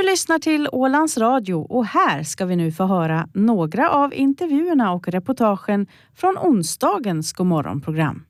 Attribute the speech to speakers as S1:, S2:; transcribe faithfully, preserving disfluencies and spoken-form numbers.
S1: lyssnar till Ålands Radio och här ska vi nu få höra några av intervjuerna och reportagen från onsdagens Godmorgonprogram.